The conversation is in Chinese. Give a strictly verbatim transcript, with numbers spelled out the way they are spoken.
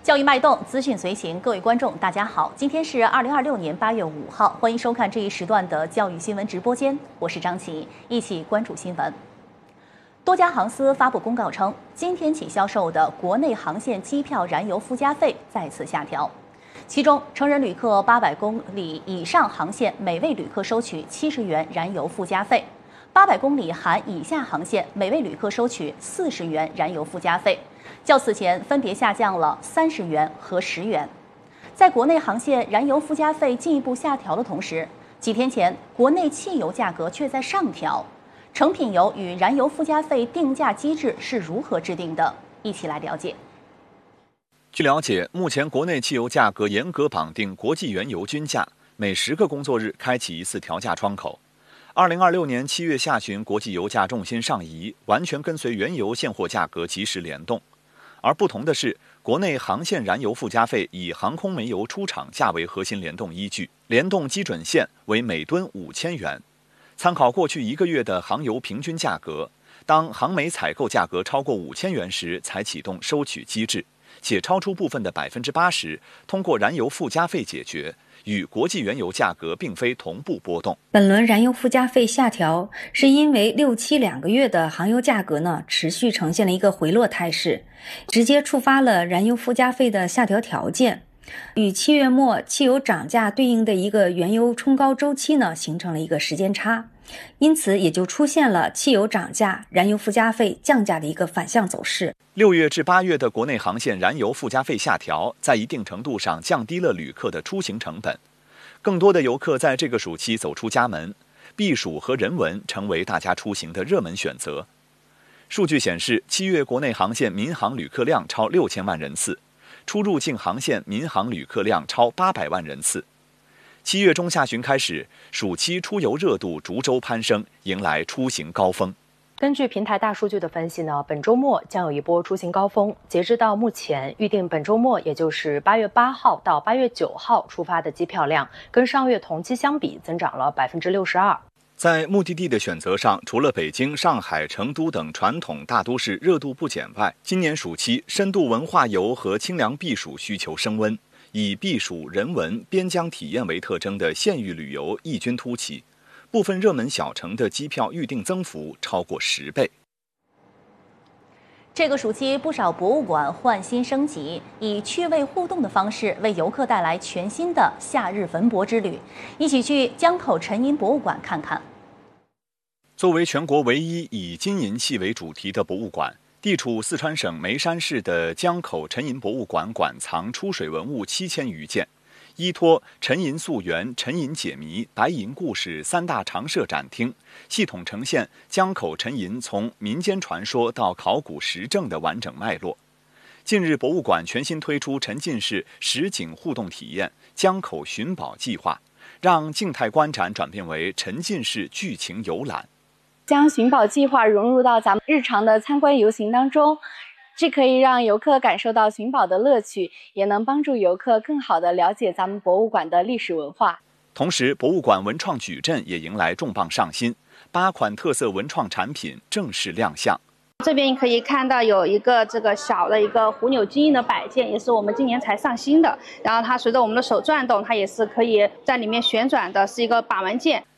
教育脉动，资讯随行，各位观众，大家好，今天是二零二六年八月五号，欢迎收看这一时段的教育新闻直播间，我是张琪，一起关注新闻。多家航司发布公告称，今天起销售的国内航线机票燃油附加费再次下调，其中成人旅客八百公里以上航线，每位旅客收取七十元燃油附加费；八百公里含以下航线，每位旅客收取四十元燃油附加费。较此前分别下降了三十元和十元。在国内航线燃油附加费进一步下调的同时，几天前国内汽油价格却在上调。成品油与燃油附加费定价机制是如何制定的？一起来了解。 据了解，目前国内汽油价格严格绑定国际原油均价，每十个工作日开启一次调价窗口。二零二六年七月下旬，国际油价重心上移，完全跟随原油现货价格及时联动。而不同的是，国内航线燃油附加费以航空煤油出厂价为核心联动依据，联动基准线为每吨五千元。参考过去一个月的航油平均价格，当航煤采购价格超过五千元时，才启动收取机制，且超出部分的百分之八十，通过燃油附加费解决。与国际原油价格并非同步波动。 本轮燃油附加费下调，是因为六七两个月的航油价格呢持续呈现了一个回落态势，直接触发了燃油附加费的下调条件，与七月末汽油涨价对应的一个原油冲高周期呢形成了一个时间差，因此也就出现了汽油涨价、燃油附加费降价的一个反向走势。 六月至八月的国内航线燃油附加费下调，在一定程度上降低了旅客的出行成本。更多的游客在这个暑期走出家门，避暑和人文成为大家出行的热门选择。数据显示，七月国内航线民航旅客量超六千万人次，出入境航线民航旅客量超八百万人次。七月中下旬开始，暑期出游热度逐周攀升，迎来出行高峰。 根据平台大数据的分析呢，本周末将有一波出行高峰。截至到目前，预定本周末，也就是八月八号到八月九号出发的机票量，跟上月同期相比增长了百分之六十二。 在目的地的选择上，除了北京、上海、成都等传统大都市热度不减外，今年暑期深度文化游和清凉避暑需求升温，以避暑、人文、边疆体验为特征的县域旅游异军突起。部分热门小城的机票预订增幅超过十倍。 这个暑期，不少博物馆换新升级，以趣味互动的方式为游客带来全新的夏日文博之旅。一起去江口沉银博物馆看看。 作为全国唯一以金银器为主题的博物馆，地处四川省眉山市的江口沉银博物馆馆藏出水文物七千余件。依托沉银溯源、沉银解谜、白银故事三大常设展厅，系统呈现江口沉银从民间传说到考古实证的完整脉络。近日，博物馆全新推出沉浸式实景互动体验“江口寻宝计划”，让静态观展转变为沉浸式剧情游览， 将寻宝计划融入到咱们日常的参观游行当中。既可以让游客感受到寻宝的乐趣，也能帮助游客更好地了解咱们博物馆的历史文化。 同时，博物馆文创矩阵也迎来重磅上新，八款特色文创产品正式亮相。 这边可以看到有一个这个小的一个虎钮金印的摆件，也是我们今年才上新的。然后它随着我们的手转动，它也是可以在里面旋转的，是一个把玩件。